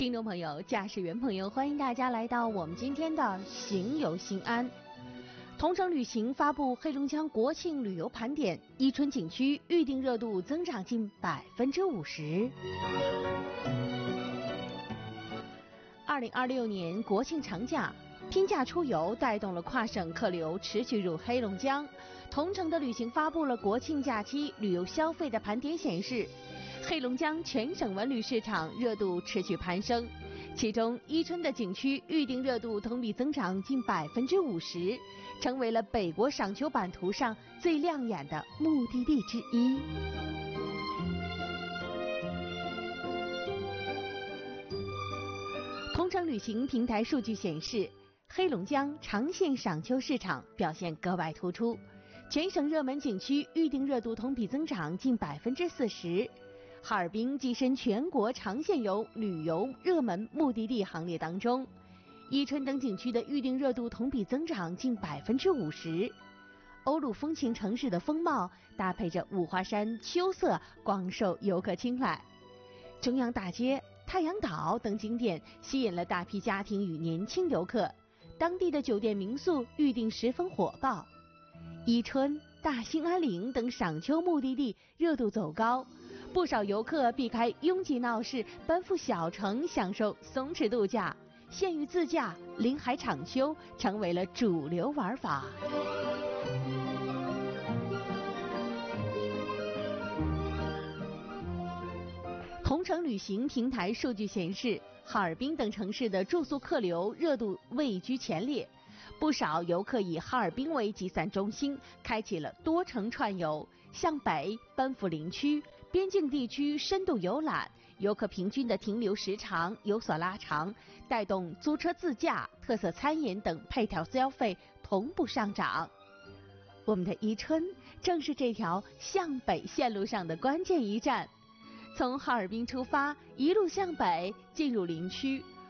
听众朋友、驾驶员朋友，欢迎大家来到我们今天的行游心安。同程旅行发布黑龙江国庆旅游盘点，伊春景区预订热度增长近50%。2026年国庆长假，拼假出游带动了跨省客流持续入黑龙江。同程的旅行发布了国庆假期旅游消费的盘点，显示黑龙江全省文旅市场热度持续攀升，其中伊春的景区预订热度同比增长近50%，成为了北国赏秋版图上最亮眼的目的地之一。同程旅行平台数据显示，黑龙江长线赏秋市场表现格外突出，全省热门景区预订热度同比增长近40%。哈尔滨跻身全国长线游旅游热门目的地行列当中，伊春等景区的预订热度同比增长近50%。欧陆风情城市的风貌搭配着五华山秋色，广受游客青睐。中央大街、太阳岛等景点吸引了大批家庭与年轻游客，当地的酒店民宿预订十分火爆。伊春、大兴安岭等赏秋目的地热度走高，不少游客避开拥挤闹市，奔赴小城享受松弛度假，县域自驾、临海赏秋成为了主流玩法。同程旅行平台数据显示，哈尔滨等城市的住宿客流热度位居前列，不少游客以哈尔滨为集散中心，开启了多城串游，向北奔赴林区、边境地区深度游览，游客平均的停留时长有所拉长，带动租车自驾、特色餐饮等配套消费同步上涨。我们的伊春正是这条向北线路上的关键一站。从哈尔滨出发，一路向北进入林区，